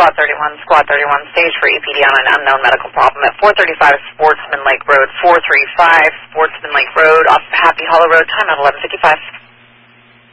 Squad 31, stage for EPD on an unknown medical problem at 435 Sportsman Lake Road, 435 Sportsman Lake Road, off Happy Hollow Road, time at 11:55.